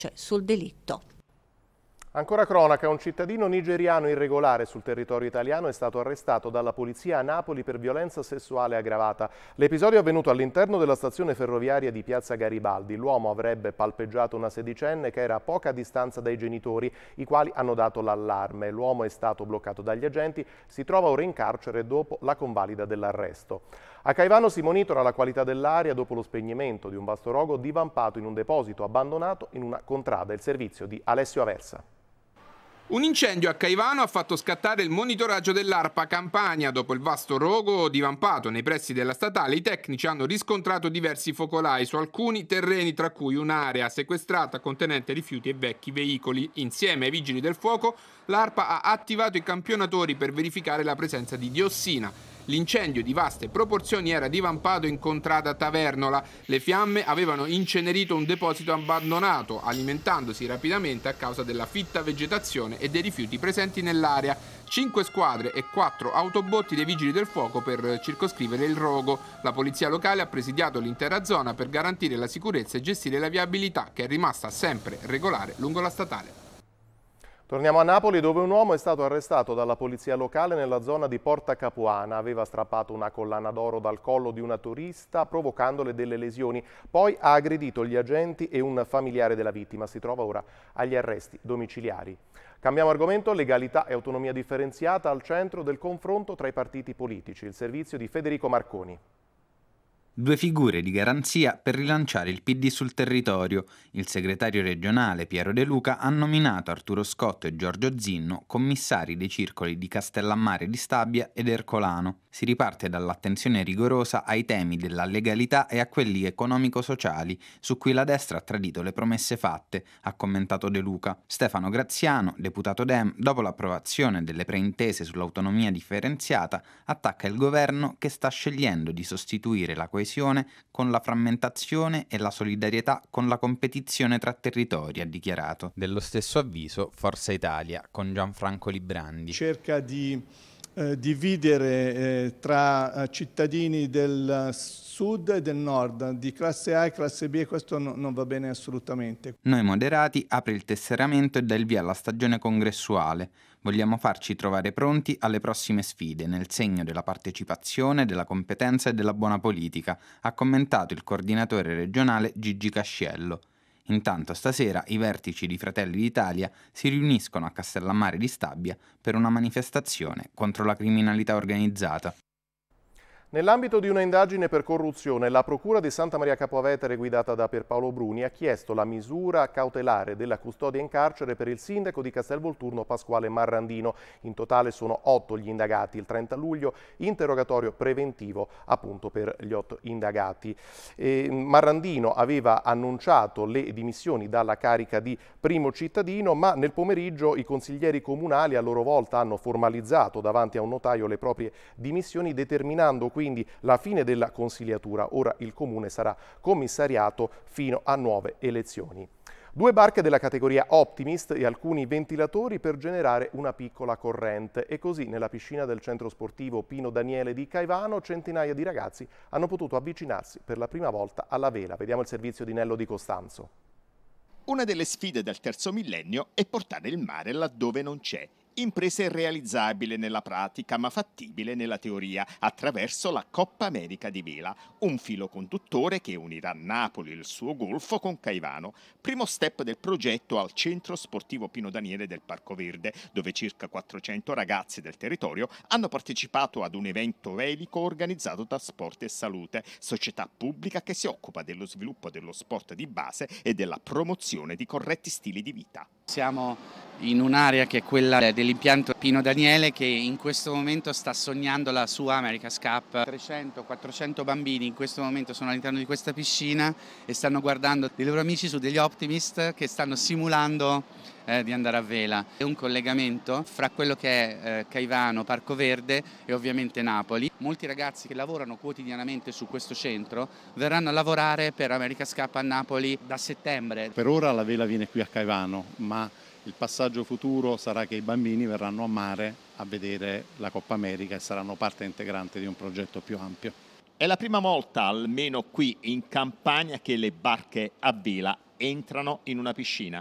sul delitto. Ancora cronaca, un cittadino nigeriano irregolare sul territorio italiano è stato arrestato dalla polizia a Napoli per violenza sessuale aggravata. L'episodio è avvenuto all'interno della stazione ferroviaria di Piazza Garibaldi. L'uomo avrebbe palpeggiato una sedicenne che era a poca distanza dai genitori, i quali hanno dato l'allarme. L'uomo è stato bloccato dagli agenti, si trova ora in carcere dopo la convalida dell'arresto. A Caivano si monitora la qualità dell'aria dopo lo spegnimento di un vasto rogo divampato in un deposito abbandonato in una contrada. Il servizio di Alessio Aversa. Un incendio a Caivano ha fatto scattare il monitoraggio dell'ARPA Campania. Dopo il vasto rogo divampato nei pressi della statale, i tecnici hanno riscontrato diversi focolai su alcuni terreni, tra cui un'area sequestrata contenente rifiuti e vecchi veicoli. Insieme ai vigili del fuoco, l'ARPA ha attivato i campionatori per verificare la presenza di diossina. L'incendio di vaste proporzioni era divampato in contrada Tavernola. Le fiamme avevano incenerito un deposito abbandonato, alimentandosi rapidamente a causa della fitta vegetazione e dei rifiuti presenti nell'area. 5 squadre e 4 autobotti dei vigili del fuoco per circoscrivere il rogo. La polizia locale ha presidiato l'intera zona per garantire la sicurezza e gestire la viabilità, che è rimasta sempre regolare lungo la statale. Torniamo a Napoli, dove un uomo è stato arrestato dalla polizia locale nella zona di Porta Capuana. Aveva strappato una collana d'oro dal collo di una turista, provocandole delle lesioni. Poi ha aggredito gli agenti e un familiare della vittima. Si trova ora agli arresti domiciliari. Cambiamo argomento: legalità e autonomia differenziata al centro del confronto tra i partiti politici. Il servizio di Federico Marconi. Due figure di garanzia per rilanciare il PD sul territorio. Il segretario regionale Piero De Luca ha nominato Arturo Scotto e Giorgio Zinno commissari dei circoli di Castellammare di Stabia ed Ercolano. Si riparte dall'attenzione rigorosa ai temi della legalità e a quelli economico-sociali, su cui la destra ha tradito le promesse fatte, ha commentato De Luca. Stefano Graziano, deputato Dem, dopo l'approvazione delle preintese sull'autonomia differenziata, attacca il governo che sta scegliendo di sostituire la coesione con la frammentazione e la solidarietà con la competizione tra territori, ha dichiarato. Dello stesso avviso Forza Italia con Gianfranco Librandi. Cerca di dividere tra cittadini del sud e del nord, di classe A e classe B, e questo non va bene assolutamente. Noi moderati apre il tesseramento e dà il via alla stagione congressuale. Vogliamo farci trovare pronti alle prossime sfide, nel segno della partecipazione, della competenza e della buona politica, ha commentato il coordinatore regionale Gigi Casciello. Intanto stasera i vertici di Fratelli d'Italia si riuniscono a Castellammare di Stabia per una manifestazione contro la criminalità organizzata. Nell'ambito di una indagine per corruzione, la Procura di Santa Maria Capua Vetere, guidata da Pierpaolo Bruni, ha chiesto la misura cautelare della custodia in carcere per il sindaco di Castelvolturno Pasquale Marrandino. In totale sono 8 gli indagati. Il 30 luglio interrogatorio preventivo appunto per gli 8 indagati. Marrandino aveva annunciato le dimissioni dalla carica di primo cittadino, ma nel pomeriggio i consiglieri comunali a loro volta hanno formalizzato davanti a un notaio le proprie dimissioni, determinando quindi la fine della consigliatura. Ora il comune sarà commissariato fino a nuove elezioni. 2 barche della categoria Optimist e alcuni ventilatori per generare una piccola corrente. E così nella piscina del centro sportivo Pino Daniele di Caivano centinaia di ragazzi hanno potuto avvicinarsi per la prima volta alla vela. Vediamo il servizio di Nello Di Costanzo. Una delle sfide del terzo millennio è portare il mare laddove non c'è. Impresa irrealizzabile nella pratica ma fattibile nella teoria attraverso la Coppa America di vela, un filo conduttore che unirà Napoli e il suo golfo con Caivano. Primo step del progetto al centro sportivo Pino Daniele del Parco Verde, dove circa 400 ragazzi del territorio hanno partecipato ad un evento velico organizzato da Sport e Salute, società pubblica che si occupa dello sviluppo dello sport di base e della promozione di corretti stili di vita. Siamo in un'area che è quella dell'impianto Pino Daniele, che in questo momento sta sognando la sua America's Cup. 300-400 bambini in questo momento sono all'interno di questa piscina e stanno guardando dei loro amici su degli Optimist che stanno simulando di andare a vela. È un collegamento fra quello che è Caivano, Parco Verde e ovviamente Napoli. Molti ragazzi che lavorano quotidianamente su questo centro verranno a lavorare per America's Cup a Napoli da settembre. Per ora la vela viene qui a Caivano, ma il passaggio futuro sarà che i bambini verranno a mare a vedere la Coppa America e saranno parte integrante di un progetto più ampio. È la prima volta, almeno qui in Campania, che le barche a vela entrano in una piscina.